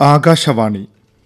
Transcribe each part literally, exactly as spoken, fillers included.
ആകാശവാണി.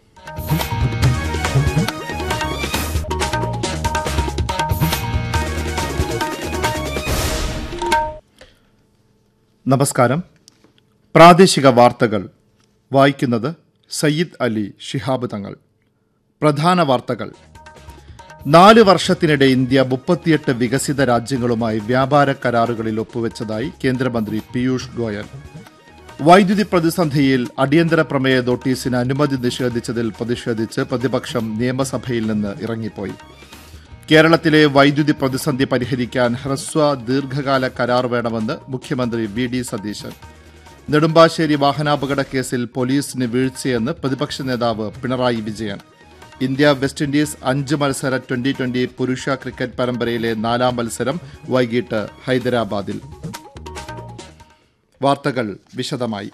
നമസ്കാരം. പ്രാദേശിക വാർത്തകൾ വായിക്കുന്നത് സയ്യിദ് അലി ശിഹാബ് തങ്ങൾ. പ്രധാന വാർത്തകൾ. നാല് വർഷത്തിനിടെ ഇന്ത്യ മുപ്പത്തിയെട്ട് വികസിത രാജ്യങ്ങളുമായി വ്യാപാര കരാറുകളിൽ ഒപ്പുവെച്ചതായി കേന്ദ്രമന്ത്രി പീയൂഷ് ഗോയൽ. വൈദ്യുതി പ്രതിസന്ധിയിൽ അടിയന്തര പ്രമേയ നോട്ടീസിന് അനുമതി നിഷേധിച്ചതിൽ പ്രതിഷേധിച്ച് പ്രതിപക്ഷം നിയമസഭയിൽ നിന്ന് ഇറങ്ങിപ്പോയി. കേരളത്തിലെ വൈദ്യുതി പ്രതിസന്ധി പരിഹരിക്കാൻ ഹ്രസ്വ ദീർഘകാല കരാർ വേണമെന്ന് മുഖ്യമന്ത്രി വി ഡി സതീശൻ. നെടുമ്പാശ്ശേരി വാഹനാപകട കേസിൽ പോലീസിന് വീഴ്ചയെന്ന് പ്രതിപക്ഷ നേതാവ് Pinarayi Vijayan. India west Indies അഞ്ച് മത്സര ട്വന്റി ട്വന്റി പുരുഷ ക്രിക്കറ്റ് പരമ്പരയിലെ നാലാം മത്സരം വൈകിട്ട് ഹൈദരാബാദിൽ. വാർത്തകൾ വിശദമായി.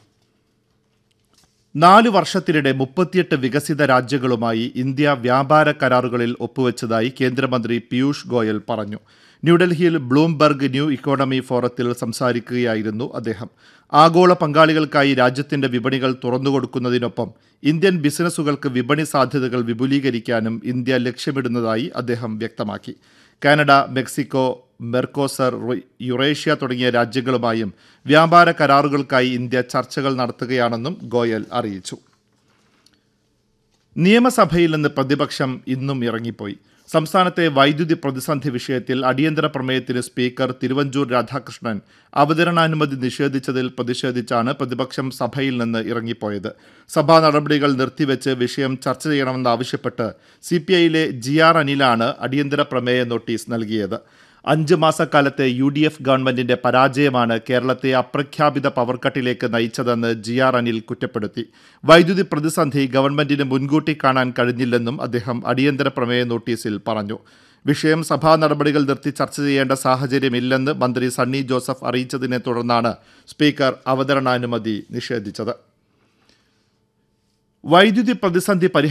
നാലു വർഷത്തിനിടെ മുപ്പത്തിയെട്ട് വികസിത രാജ്യങ്ങളുമായി ഇന്ത്യ വ്യാപാര കരാറുകളിൽ ഒപ്പുവെച്ചതായി കേന്ദ്രമന്ത്രി പീയൂഷ് ഗോയൽ പറഞ്ഞു. ന്യൂഡൽഹിയിൽ ബ്ലൂംബർഗ് ന്യൂ ഇക്കോണമി ഫോറത്തിൽ സംസാരിക്കുകയായിരുന്നു അദ്ദേഹം. ആഗോള പങ്കാളികൾക്കായി രാജ്യത്തിന്റെ വിപണികൾ തുറന്നുകൊടുക്കുന്നതിനൊപ്പം ഇന്ത്യൻ ബിസിനസ്സുകൾക്ക് വിപണി സാധ്യതകൾ വിപുലീകരിക്കാനും ഇന്ത്യ ലക്ഷ്യമിടുന്നതായി അദ്ദേഹം വ്യക്തമാക്കി. കാനഡ, മെക്സിക്കോ, മെർക്കോസർ, യുറേഷ്യ തുടങ്ങിയ രാജ്യങ്ങളുമായും വ്യാപാര കരാറുകൾക്കായി ഇന്ത്യ ചർച്ചകൾ നടത്തുകയാണെന്നും ഗോയൽ അറിയിച്ചു. നിയമസഭയിൽ നിന്ന് പ്രതിപക്ഷം ഇന്നും ഇറങ്ങിപ്പോയി. സംസ്ഥാനത്തെ വൈദ്യുതി പ്രതിസന്ധി വിഷയത്തിൽ അടിയന്തര പ്രമേയത്തിന് സ്പീക്കർ തിരുവഞ്ചൂർ രാധാകൃഷ്ണൻ അവതരണാനുമതി നിഷേധിച്ചതിൽ പ്രതിഷേധിച്ചാണ് പ്രതിപക്ഷം സഭയിൽ നിന്ന് ഇറങ്ങിപ്പോയത്. സഭാ നടപടികൾ നിർത്തിവെച്ച് വിഷയം ചർച്ച ചെയ്യണമെന്നാവശ്യപ്പെട്ട് സി പി ഐയിലെ ജി ആർ അനിലാണ് അടിയന്തര പ്രമേയ നോട്ടീസ് നൽകിയത്. അഞ്ച് മാസക്കാലത്തെ യു ഡി എഫ് ഗവൺമെന്റിന്റെ പരാജയമാണ് കേരളത്തെ അപ്രഖ്യാപിത പവർ കട്ടിലേക്ക് നയിച്ചതെന്ന് ജി ആർ അനിൽ കുറ്റപ്പെടുത്തി. വൈദ്യുതി പ്രതിസന്ധി ഗവൺമെന്റിന് മുൻകൂട്ടി കാണാൻ കഴിഞ്ഞില്ലെന്നും അദ്ദേഹം അടിയന്തര പ്രമേയ നോട്ടീസിൽ പറഞ്ഞു. വിഷയം സഭാ നടപടികൾ നിർത്തി ചർച്ച ചെയ്യേണ്ട സാഹചര്യമില്ലെന്ന് മന്ത്രി സണ്ണി ജോസഫ് അറിയിച്ചതിനെ തുടർന്നാണ് സ്പീക്കർ അവതരണാനുമതി നിഷേധിച്ചത്. വൈദ്യുതി പ്രതിസന്ധി